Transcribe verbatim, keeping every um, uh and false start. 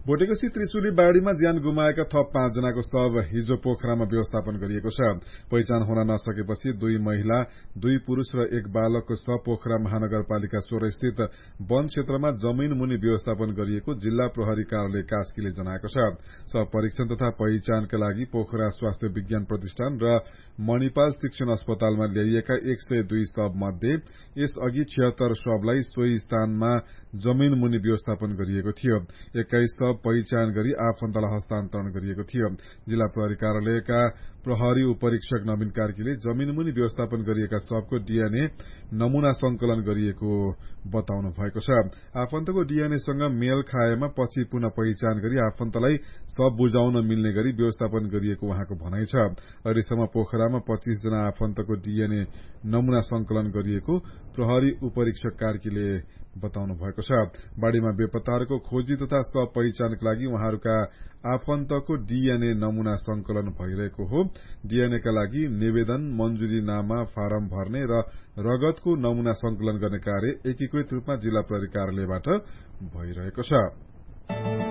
भोटेकोसी त्रिशुली बाढ़ीमा ज्यान गुमाएका थप पाँचजनाको शव हिजो पोखरामा व्यवस्थापन गरिएको छ। पहिचान हुन नसकेपछि दुई महिला, दुई पुरूष र एक बालकको शव पोखरा महानगरपालिका सोह्र स्थित वन क्षेत्रमा जमीन मुनि व्यवस्थापन गरिएको जिल्ला प्रहरी कार्यालय कास्कीले जनाएको छ। शव परीक्षण तथा पहिचानका लागि पोखरा स्वास्थ्य विज्ञान प्रतिष्ठान र मणिपाल शिक्षण अस्पतालमा ल्याइएका एक सय दुई शव मध्ये यसअघि छिहत्तर शवलाई सोही स्थानमा जमीन मुनि व्यवस्थापन गरिएको थियो। एक्काइस शव पहिचान गरी आफन्तलाई हस्तान्तरण गरिएको थियो। जिल्ला प्रहरी कार्यालयका प्रहरी उपरीक्षक नवीन कार्कीले जमीन मुनि व्यवस्थापन गरिएका शवको डीएनए नमूना संकलन गरिएको बताउनु भएको छ। आफन्तको डीएनएसँग मेल खाएमा पछि पुनः पहिचान गरी आफन्तलाई शव बुझाउन मिल्ने गरी व्यवस्थापन गरिएको उहाँको भनाइ छ। अहिलेसम्म पोखरामा पच्चीस जना आफन्तको डीएनए नमूना संकलन गरिएको प्रहरी उपरीक्षक कार्कीले बताउनु भएको छ। बाढ़ीमा बेपत्ताहरूको खोजी तथा शव पहिचानका लागि उहाँहरूका आफन्तको डीएनए नमूना संकलन भइरहेको हो। डीएनएका लागि निवेदन, मन्जुरीनामा फारम भर्ने र रगतको नमूना संकलन गर्ने कार्य एकीकृत रूपमा जिल्ला प्रहरी कार्यालयबाट भइरहेको छ।